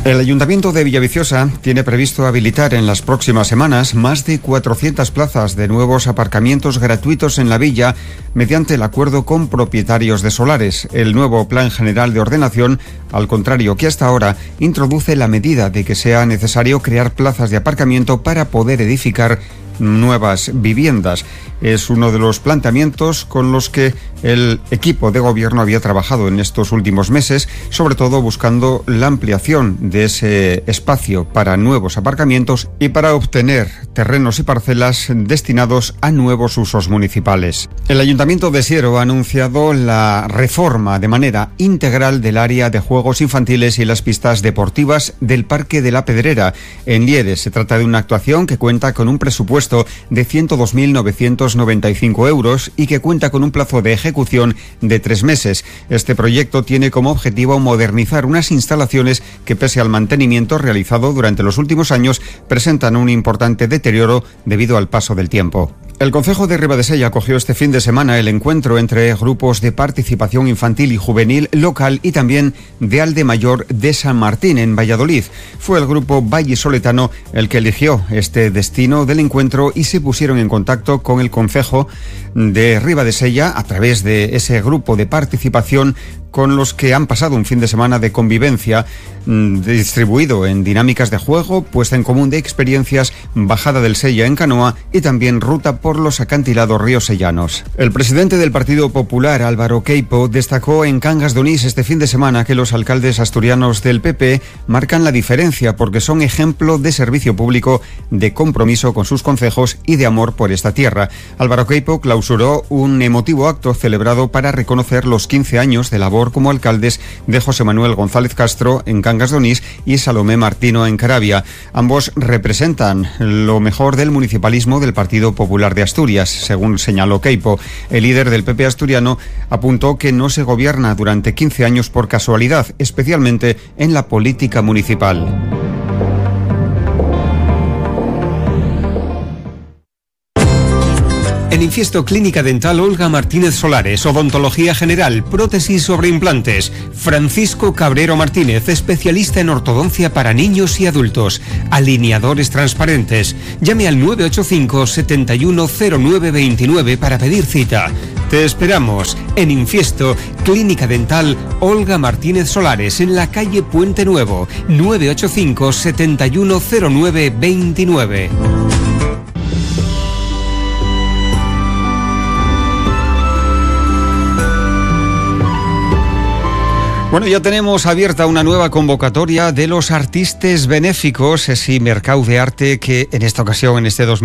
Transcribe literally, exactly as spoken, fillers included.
El Ayuntamiento de Villaviciosa tiene previsto habilitar en las próximas semanas más de cuatrocientas plazas de nuevos aparcamientos gratuitos en la villa mediante el acuerdo con propietarios de solares. El nuevo Plan General de Ordenación, al contrario que hasta ahora, introduce la medida de que sea necesario crear plazas de aparcamiento para poder edificar nuevas viviendas. Es uno de los planteamientos con los que el equipo de gobierno había trabajado en estos últimos meses, sobre todo buscando la ampliación de ese espacio para nuevos aparcamientos y para obtener terrenos y parcelas destinados a nuevos usos municipales. El Ayuntamiento de Siero ha anunciado la reforma de manera integral del área de juegos infantiles y las pistas deportivas del Parque de la Pedrera en Lieres. Se trata de una actuación que cuenta con un presupuesto de ciento dos mil novecientos noventa y cinco euros y que cuenta con un plazo de ejecución de tres meses. Este proyecto tiene como objetivo modernizar unas instalaciones que, pese al mantenimiento realizado durante los últimos años, presentan un importante deterioro debido al paso del tiempo. El Concejo de Ribadesella acogió este fin de semana el encuentro entre grupos de participación infantil y juvenil local y también de Aldemayor de San Martín, en Valladolid. Fue el grupo vallisoletano el que eligió este destino del encuentro y se pusieron en contacto con el Concejo de Ribadesella a través de ese grupo de participación, con los que han pasado un fin de semana de convivencia mmm, distribuido en dinámicas de juego, puesta en común de experiencias, bajada del Sella en canoa y también ruta por los acantilados riosellanos. El presidente del Partido Popular, Álvaro Queipo, destacó en Cangas de Onís este fin de semana que los alcaldes asturianos del P P marcan la diferencia porque son ejemplo de servicio público, de compromiso con sus concejos y de amor por esta tierra. Álvaro Queipo clausuró un emotivo acto celebrado para reconocer los quince años de labor como alcaldes de José Manuel González Castro en Cangas de Onís y Salomé Martino en Caravia. Ambos representan lo mejor del municipalismo del Partido Popular de Asturias, según señaló Queipo. El líder del P P asturiano apuntó que no se gobierna durante quince años por casualidad, especialmente en la política municipal. En Infiesto Clínica Dental Olga Martínez Solares, odontología general, prótesis sobre implantes. Francisco Cabrero Martínez, especialista en ortodoncia para niños y adultos. Alineadores transparentes. Llame al nueve ocho cinco, setenta y uno cero nueve veintinueve para pedir cita. Te esperamos en Infiesto Clínica Dental Olga Martínez Solares, en la calle Puente Nuevo, nueve ocho cinco, setenta y uno cero nueve veintinueve. Bueno, ya tenemos abierta una nueva convocatoria de los artistas benéficos, ese mercado de arte que en esta ocasión, en este dos mil